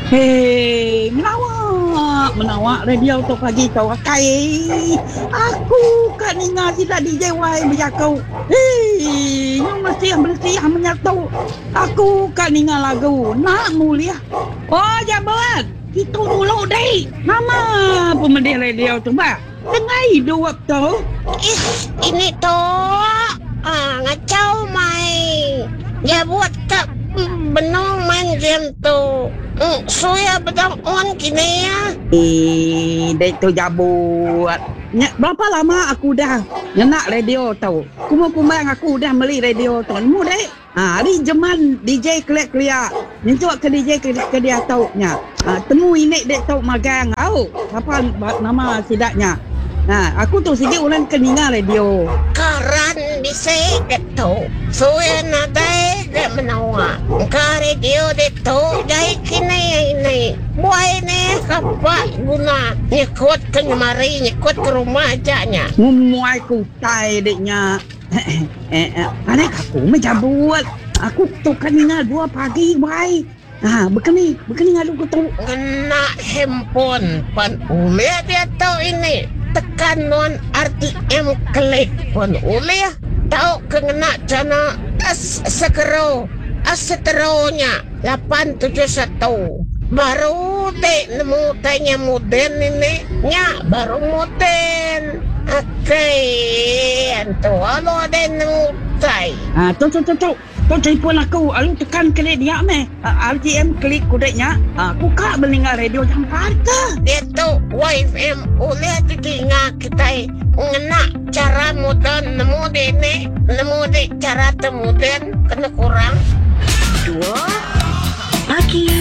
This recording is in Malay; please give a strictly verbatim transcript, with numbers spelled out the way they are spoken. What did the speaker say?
Hei, menawak, menawak radio tu pagi kau akai. Aku kat ninga sila D J Y berjakau. Hei, yang mesti yang bersih yang menyatu. Aku kat ninga lagu nak mulia. Oh, jabat. Itu dulu deh. Nama pemedih radio tu bah. Tengah hidup tu. Ih, ini tu ah, ngacau mai. Dia buat tak benong main game tu. Hmm, saya bedang on kini ya. Eh, dek tu jabut. Nyak, berapa lama aku dah nyenak radio tau. Kumang-kumang aku dah beli radio tu. Mu dek. Ha, hari zaman D J kelak-kelak. Nyentuk ke D J ke, ke dia tau nya. Ha, temu ini dek tau magang. Au, apa nama sidaknya? Ha, aku tu sikit orang keninga radio. Karan bisa itu. Saya nadai dia menawa. Ka radio itu jahit kini ini. Buai ni kapak guna. Nyekut ke nyemari, nyekut ke rumah ajanya. Ngumuai ku tai deknya. Eh, eh, aneh aku menjabut. Aku tu keninga dua pagi, boy. Ah, begini, begini ngalu ku tu. Kena handphone pan ule dia tahu ini. Tekan non R T M klik pun ule tahu kena jana as sekero as seteronya lapan tujuh satu baru dek nemu tanya modern ini nya baru modern oke antu alo ada nemu tai Ah, tu tu tu tu. Tu telefon aku, alu tekan klik dia meh. R T M klik kudeknya. Aku kak mendengar radio jam harga. dia tu Y F M ule tiga kita ngena cara modern nemu dek ni nemu dek cara temuden kena kurang Dua pagi.